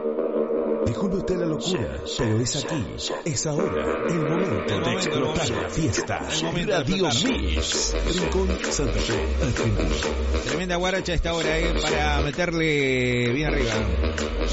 Disculpe usted la locura, pero es aquí, es ahora, el momento de explotar la fiesta. Radio Mix, Rincón, Santa Fe, Argentina. Tremenda guaracha esta hora, para meterle bien arriba.